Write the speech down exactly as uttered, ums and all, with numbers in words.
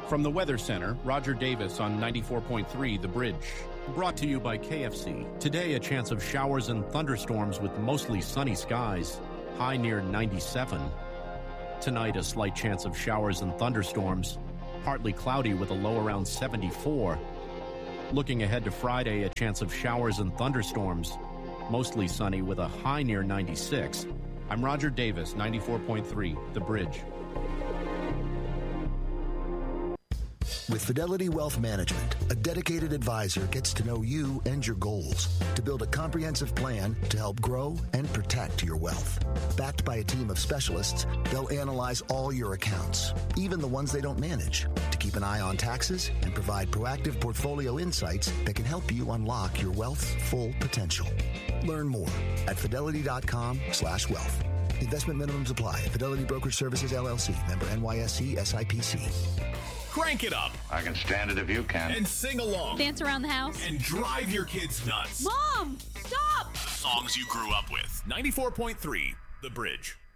From the Weather Center, Roger Davis on ninety-four point three The Bridge. Brought to you by K F C. Today, a chance of showers and thunderstorms with mostly sunny skies. High near ninety-seven. Tonight, a slight chance of showers and thunderstorms. Partly cloudy with a low around seventy-four. Looking ahead to Friday, a chance of showers and thunderstorms. Mostly sunny with a high near ninety-six. I'm Roger Davis, ninety-four point three The Bridge. With Fidelity Wealth Management, a dedicated advisor gets to know you and your goals to build a comprehensive plan to help grow and protect your wealth. Backed by a team of specialists, they'll analyze all your accounts, even the ones they don't manage, to keep an eye on taxes and provide proactive portfolio insights that can help you unlock your wealth's full potential. Learn more at fidelity.com slash wealth. Investment minimums apply. Fidelity Brokerage Services, L L C. Member N Y S E S I P C. Crank it up. I can stand it if you can. And sing along. Dance around the house. And drive your kids nuts. Mom, stop! Songs you grew up with. ninety-four point three The Bridge.